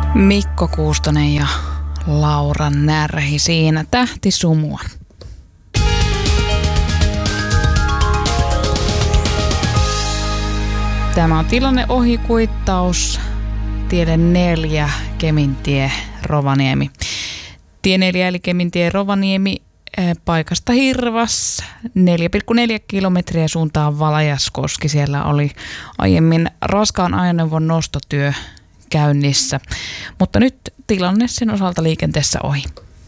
Mikko Kuustonen ja Laura Närhi siinä Tähtisumua. Tämä on tilanne ohikuittaus, tiede 4, Kemintie, Rovaniemi. Tie 4 eli Kemintie, Rovaniemi, paikasta Hirvas, 4,4 kilometriä suuntaan Valajaskoski. Siellä oli aiemmin raskaan ajoneuvon nostotyö käynnissä, mutta nyt tilanne sen osalta liikenteessä ohi.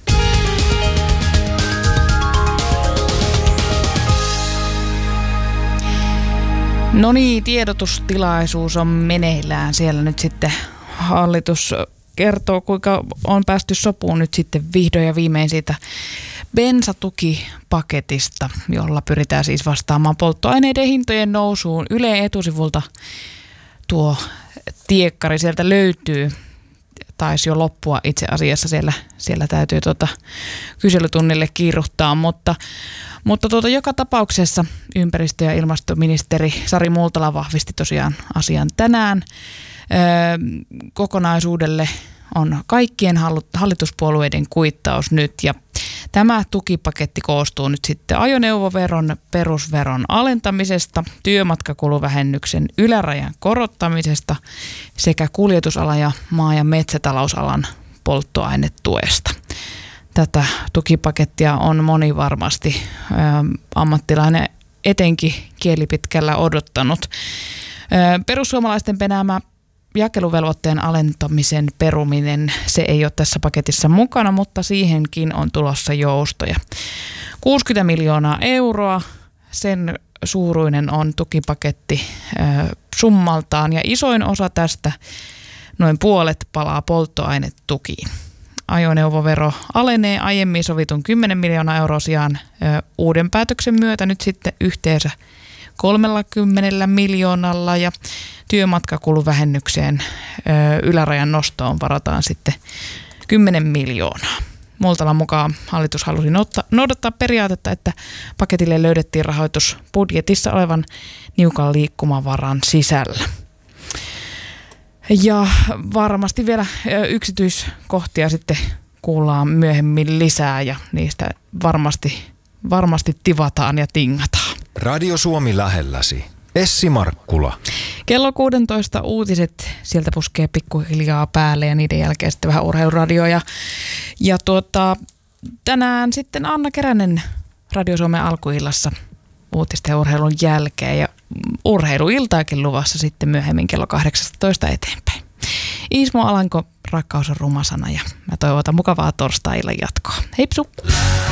No niin, tiedotustilaisuus on meneillään. Siellä nyt sitten hallitus kertoo, kuinka on päästy sopuun nyt sitten vihdoin ja viimein siitä bensatukipaketista, jolla pyritään siis vastaamaan polttoaineiden hintojen nousuun. Ylen etusivulta tuo tiekkari sieltä löytyy. Taisi jo loppua itse asiassa, siellä täytyy kyselytunnille kiiruhtaa, mutta joka tapauksessa ympäristö- ja ilmastoministeri Sari Multala vahvisti tosiaan asian tänään. Kokonaisuudelle on kaikkien hallituspuolueiden kuittaus nyt ja tämä tukipaketti koostuu nyt sitten ajoneuvoveron perusveron alentamisesta, työmatkakuluvähennyksen ylärajan korottamisesta sekä kuljetusalan ja maa- ja metsätalousalan polttoainetuesta. Tätä tukipakettia on moni varmasti ammattilainen etenkin kielipitkällä odottanut. Perussuomalaisten penäämä jakeluvelvoitteen alentamisen peruminen, se ei ole tässä paketissa mukana, mutta siihenkin on tulossa joustoja. 60 miljoonaa euroa, sen suuruinen on tukipaketti summaltaan ja isoin osa tästä, noin puolet, palaa polttoainetukiin. Ajoneuvovero alenee aiemmin sovitun 10 miljoonaa euroa sijaan uuden päätöksen myötä nyt sitten yhteensä 30 miljoonalla ja työmatkakuluvähennykseen ylärajan nostoon varataan sitten 10 miljoonaa. Multalan mukaan hallitus halusi noudattaa periaatetta, että paketille löydettiin rahoitus budjetissa olevan niukan liikkumavaran sisällä. Ja varmasti vielä yksityiskohtia sitten kuullaan myöhemmin lisää ja niistä varmasti tivataan ja tingataan. Radio Suomi lähelläsi. Essi Markkula. Kello 16 uutiset, sieltä puskee pikkuhiljaa päälle ja niiden jälkeen sitten vähän urheiluradio. Ja tänään sitten Anna Keränen Radio Suomen alkuillassa uutisten ja urheilun jälkeen ja urheiluiltaakin luvassa sitten myöhemmin kello 18 eteenpäin. Ismo Alanko, rakkaus on ruma sana ja mä toivotan mukavaa torstai-illan jatkoa. Heipsu!